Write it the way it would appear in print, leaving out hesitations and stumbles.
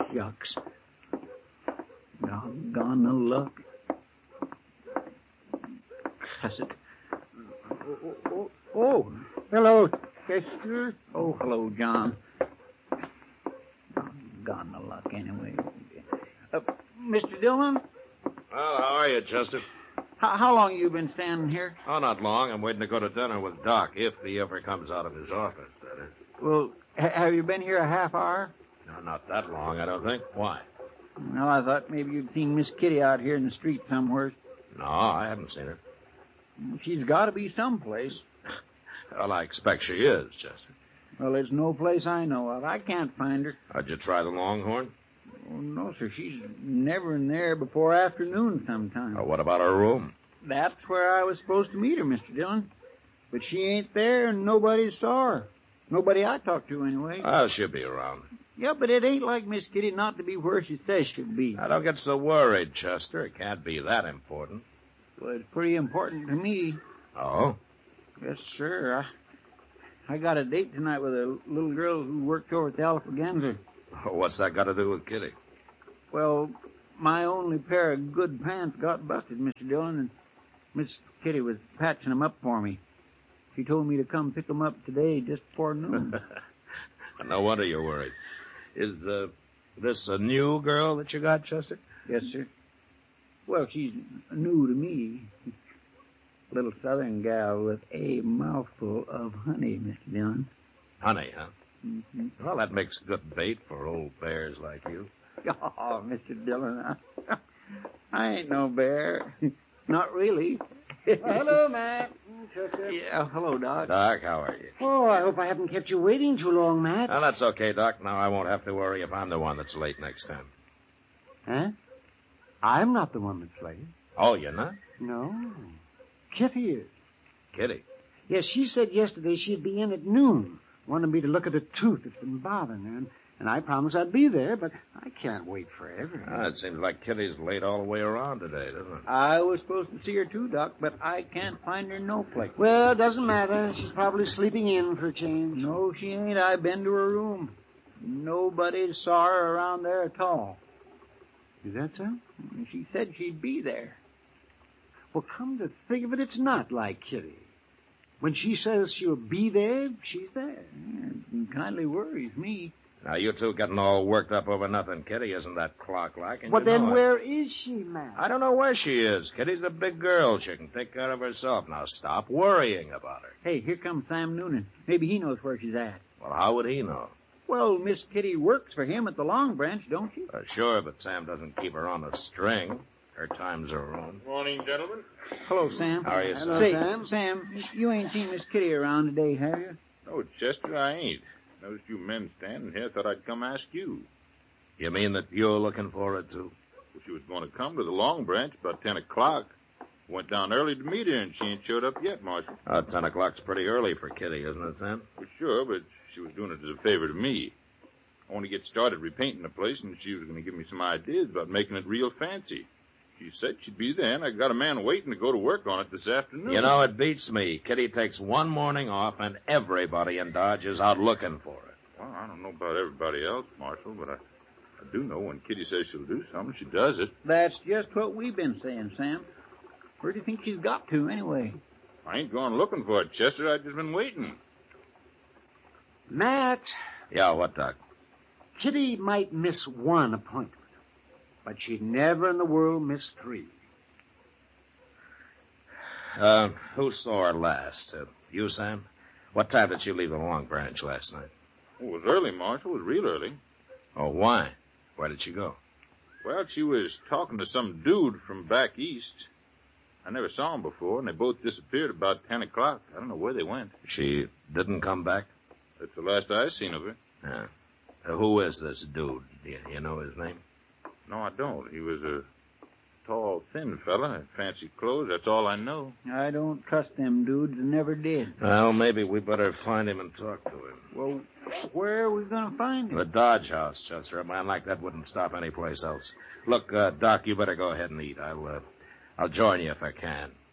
Yucks. Doggone the luck. Cuss it. Oh, hello, Chester. Oh, hello, John. Doggone the luck, anyway. Mr. Dillon? Well, how are you, Chester? How long you been standing here? Oh, not long. I'm waiting to go to dinner with Doc, if he ever comes out of his office, that is. Well, have you been here a half hour? No, not that long, I don't think. Why? Well, I thought maybe you'd seen Miss Kitty out here in the street somewhere. No, I haven't seen her. She's got to be someplace. Well, I expect she is, Chester. Well, there's no place I know of. I can't find her. How'd you try the Longhorn? Oh, no, sir. She's never in there before afternoon sometime. Oh, what about her room? That's where I was supposed to meet her, Mr. Dillon. But she ain't there, and nobody saw her. Nobody I talked to, anyway. Oh, she'll be around. Yeah, but it ain't like Miss Kitty not to be where she says she'll be. Now, don't get so worried, Chester. It can't be that important. Well, it's pretty important to me. Oh? Yes, sir. I got a date tonight with a little girl who works over at the Alphaganza. What's that got to do with Kitty? Well, my only pair of good pants got busted, Mr. Dillon, and Miss Kitty was patching them up for me. She told me to come pick them up today just before noon. No wonder you're worried. Is this a new girl that you got, Chester? Yes, sir. Well, she's new to me. Little southern gal with a mouthful of honey, Mr. Dillon. Honey, huh? Mm-hmm. Well, that makes good bait for old bears like you. Oh, Mr. Dillon, I ain't no bear. Not really. Hello, Matt. Chester. Yeah, hello, Doc. Doc, how are you? Oh, I hope I haven't kept you waiting too long, Matt. Well, that's okay, Doc. Now I won't have to worry if I'm the one that's late next time. Huh? I'm not the one that's late. Oh, you're not? No. Kitty is. Kitty? Yes, she said yesterday she'd be in at noon. Wanted me to look at a tooth that's been bothering her. And I promised I'd be there, but I can't wait forever. Ah, it seems like Kitty's late all the way around today, doesn't it? I was supposed to see her too, Doc, but I can't find her no place. Well, it doesn't matter. She's probably sleeping in for a change. No, she ain't. I've been to her room. Nobody saw her around there at all. Is that so? She said she'd be there. Well, come to think of it, it's not like Kitty. When she says she'll be there, she's there. It kindly worries me. Now, you two getting all worked up over nothing. Kitty isn't that clock-like. Well, then where is she, Matt? I don't know where she is. Kitty's a big girl. She can take care of herself. Now, stop worrying about her. Hey, here comes Sam Noonan. Maybe he knows where she's at. Well, how would he know? Well, Miss Kitty works for him at the Long Branch, don't she? Sure, but Sam doesn't keep her on a string. Her time's her own. Morning, gentlemen. Hello, Sam. How are you, Sam? Say, Sam. Sam, you ain't seen Miss Kitty around today, have you? Oh, Chester, I ain't. Noticed you men standing here. Thought I'd come ask you. You mean that you're looking for her, too? Well, she was going to come to the Long Branch about 10 o'clock. Went down early to meet her, and she ain't showed up yet, Marshal. 10 o'clock's pretty early for Kitty, isn't it, Sam? For sure, but she was doing it as a favor to me. I want to get started repainting the place, and she was going to give me some ideas about making it real fancy. She said she'd be there, and I got a man waiting to go to work on it this afternoon. You know, it beats me. Kitty takes one morning off, and everybody in Dodge is out looking for her. Well, I don't know about everybody else, Marshal, but I do know when Kitty says she'll do something, she does it. That's just what we've been saying, Sam. Where do you think she's got to, anyway? I ain't gone looking for it, Chester. I've just been waiting. Matt, Yeah, what, Doc? Kitty might miss one appointment, but she'd never in the world miss 3. Who saw her last? You, Sam? What time did she leave the Long Branch last night? Oh, it was early, Marshal. It was real early. Oh, why? Where did she go? Well, she was talking to some dude from back east. I never saw him before, and they both disappeared about 10 o'clock. I don't know where they went. She didn't come back? That's the last I seen of her. Yeah. Who is this dude? Do you know his name? No, I don't. He was a tall, thin fella, had fancy clothes. That's all I know. I don't trust them dudes and never did. Well, maybe we better find him and talk to him. Well, where are we going to find him? The Dodge House, Chester. A man like that wouldn't stop anyplace else. Look, Doc, you better go ahead and eat. I'll join you if I can.